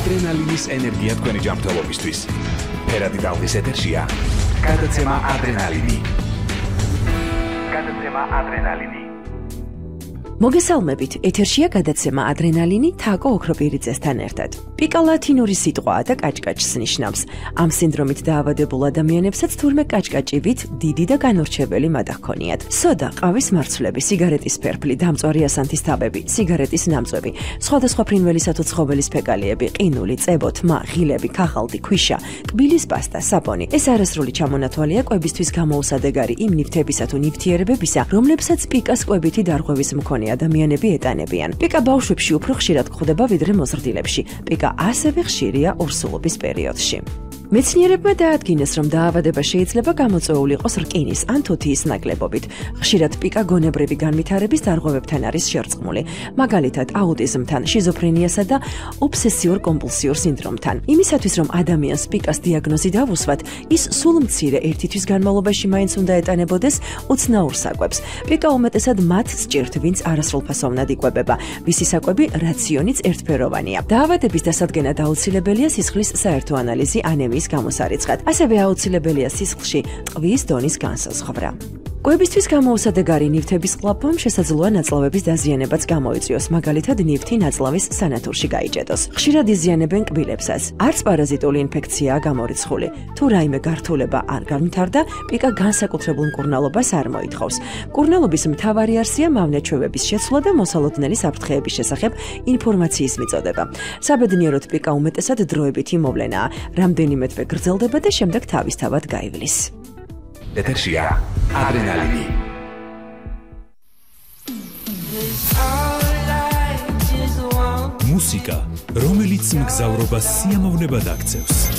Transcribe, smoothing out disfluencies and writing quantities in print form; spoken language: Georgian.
ადრენალინის ენერგია თქვენი ჯანმრთელობისთვის. ფერადი ტალღის ეთერშია გადაცემა ადრენალინი. მოგესალმებით, ეთერშია გადაცემა ადრენალინი თაკო ოქროპირიძესთან ერთად. პიკა ლათინური სიტყვაა და კაჭკაჭს ნიშნავს. ამ სინდრომით დაავადებულ ადამიანებსაც თურმე კაჭკაჭივით დიდი და განორჩეველი მადა ჰქონიათ. სოდა, ყავის მარცვლები, სიგარეტის ფერფლი, დამწვარი ასანთის თაბები, სიგარეტის ნამწვევი, სხვადასხვა ფრინველისა თუ ცხოველის ფეკალიები, ყინული, წებო, თმა, ღილები, ქაღალდი, ქვიშა, კბილის პასტა, საბონი. ეს არასრული ჩამონათვალია კვებისთვის გამოუსადეგარი იმ ნივთებისა თუ ნივთიერებებისა, რომლებსაც პიკას კვებითი დარღვევის მქონე ადამიანები ეტანებიან. პიკა ბავშვებში უფრო ხშირად გვხვდება ვიდრე მოზრდილებში. პიკა ასევე ხშირია ორსულობის პერიოდში. მეცნიერებმა დაადგინეს, რომ დაავადება შეიძლება გამოწვეული იყოს რკინის ან თუთიის ნაკლებობით. ხშირად პიკა გონებრივი განვითარების დარღვევებთან არის შერწყმული, მაგალითად აუტიზმთან, შიზოფრენიასა და ობსესიურ-კომპულსიურ სინდრომთან. იმისათვის, რომ ადამიანს პიკას დიაგნოზი დავუსვათ, ის სულ მცირე ერთი თვის განმავლობაში მაინც უნდა ეტანებოდეს უცნაურ საკვებს. პიკა უმეტესად მათ სჭირთ, ვინც არასრულფასოვნად იკვებება, ვისი საკვები რაციონიც ერთფეროვანია. დაავადების დასადგენად აუცილებელია სისხლის საერთო ანალიზი ანემიის გამოსარიცხად. ასევე აუცილებელია სისხლში ტყვის დონის განსაზღვრა. კვებისთვის გამოუსადეგარი ნივთების ყლაფამ შესაძლოა ნაწლავების დაზიანებაც გამოიწვიოს, მაგალითად ნივთი ნაწლავის სანათურში გაიჭედოს. ხშირად იზიანებენ კბილებსაც. არც პარაზიტული ინფექციაა გამორიცხული. თუ რაიმე გართულება არ განვითარდა, პიკა განსაკუთრებულ მკურნალობას არ მოითხოვს. მკურნალობის მთავარი არსია მავნეჩვევების შეცვლა და მოსალოდნელი საფრთხეების შესახებ ინფორმაციის მიწოდება. საბედნიეროდ პიკა უმეტესად დროებითი მოვლენაა, რამდენიმე თვე გრძელდება და შემდეგ თავისთავად გაივლის. ეთერშია ადრენალინი. მუსიკა, რომელიც მგზავრობას სიამოვნებად აქცევს.